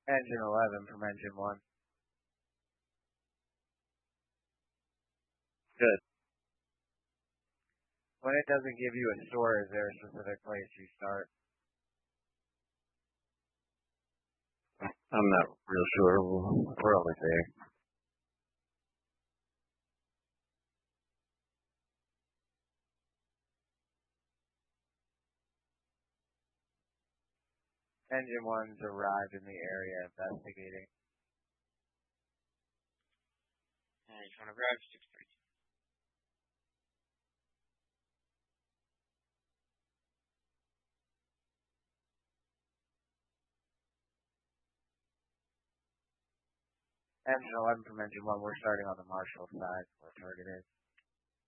Engine 11 from Engine 1. Good. When it doesn't give you a store, is there a specific place you start? I'm not real sure. We're only there. Engine 1's arrived in the area investigating. Engine 1 arrived, 632. Engine 11 from Engine 1, we're starting on the Marshall side where target is.